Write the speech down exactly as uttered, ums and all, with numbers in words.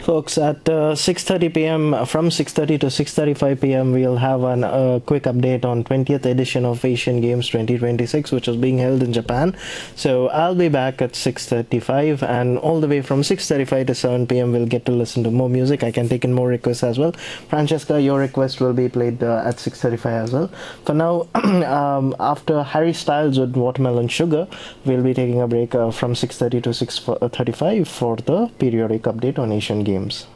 Folks, at uh, six thirty p m from six thirty to six thirty-five p m we'll have a uh, quick update on twentieth edition of Asian Games twenty twenty-six, which is being held in Japan. So I'll be back at six thirty-five, and all the way from six thirty-five to seven p m we'll get to listen to more music. I can take in more requests as well. Francesca, your request will be played uh, at six thirty-five as well. For now, um, after Harry Styles with Watermelon Sugar, we'll be taking a break uh, from six thirty to six thirty-five for the periodic update on Asian Games.